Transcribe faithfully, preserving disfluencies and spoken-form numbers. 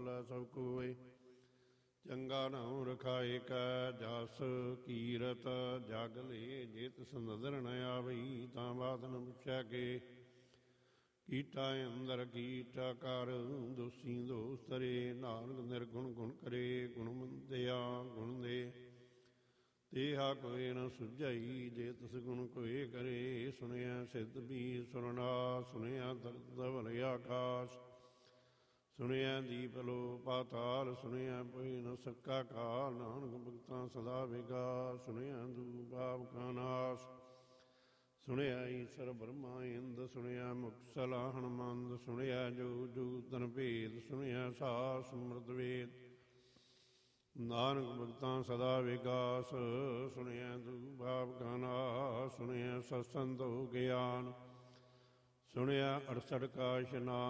ਚਲੈ ਸਭ ਕੋਇ। ਚੰਗਾ ਨਾਮ ਰਖਾਏ ਕੈ ਜਸ ਕੀਰਤ ਜਗ ਲੇ। ਜੇ ਤਿਸ ਨਦਰ ਨ ਆਵਈ ਤਾਂ ਬਾਤ ਨ ਪੁੱਛੈ ਕੇ। ਕੀਟਾ ਅੰਦਰ ਕੀਟਾ ਕਰ ਦੋਸੀ ਦੋਸ ਤਰੇ। ਨਾਨਕ ਨਿਰਗੁਣ ਗੁਣ ਕਰੇ ਗੁਣ ਮੰਦਿਆ ਗੁਣ ਦੇ। ਤੇਹਾ ਕੋਇ ਨ ਸੁਝਾਈ ਜੇ ਤਿਸ ਗੁਣ ਕੋਇ ਕਰੇ। ਸੁਣਿਆ ਸਿੱਧ ਵੀ ਸੁਰਨਾ ਸੁਣਿਆ ਦਰਦ ਧਵਲ ਆਕਾਸ਼। ਸੁਣਿਆ ਦੀਪ ਲੋ ਪਾਤਾਲ ਸੁਣਿਆ ਕੋਈ ਨ ਸਕਾ ਕਾਲ। ਨਾਨਕ ਭਗਤਾਂ ਸਦਾ ਵਿਗਾ ਸੁਣਿਆ ਦੂ ਪਾਪ ਕਾ ਨਾਸ਼। ਸੁਣਿਆ ਈਸ਼ਰ ਬ੍ਰਹਮਾ ਇੰਦ ਸੁਣਿਆ ਮੁਖ ਸਲਾ ਹਨੁਮੰਦ। ਸੁਣਿਆ ਜੋ ਜੋ ਤਨ ਭੇਦ ਸੁਣਿਆ ਸਾਰ ਸਮਰਤ ਵੇਦ। ਨਾਨਕ ਭਗਤਾਂ ਸਦਾ ਵਿਗਾਸ ਸੁਣਿਆ ਦੂ ਪਾਪ ਕਾ ਨਾਸ਼। ਸੁਣਿਆ ਸਤਸੰਗ ਹੋ ਗਿਆਨ ਸੁਣਿਆ ਅੜਸਠ ਕਾ ਇਸ਼ਨਾਨ।